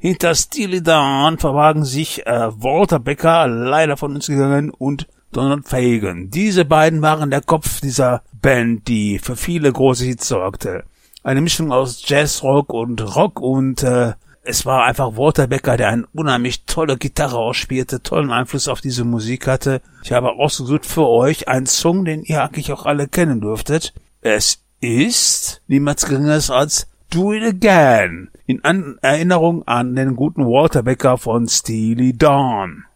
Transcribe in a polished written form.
Hinter Steely Dan verbargen sich Walter Becker, leider von uns gegangen, und Donald Fagen. Diese beiden waren der Kopf dieser Band, die für viele große Hits sorgte. Eine Mischung aus Jazz, Rock, und es war einfach Walter Becker, der eine unheimlich tolle Gitarre ausspielte, tollen Einfluss auf diese Musik hatte. Ich habe ausgesucht für euch einen Song, den ihr eigentlich auch alle kennen dürftet. Es ist niemals Geringeres als Do It Again, in Erinnerung an den guten Walter Becker von Steely Dan.